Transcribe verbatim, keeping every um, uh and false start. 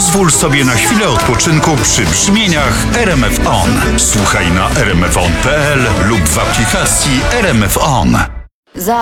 Pozwól sobie na chwilę odpoczynku przy brzmieniach R M F On. Słuchaj na r m f on kropka p l lub w aplikacji R M F On. Za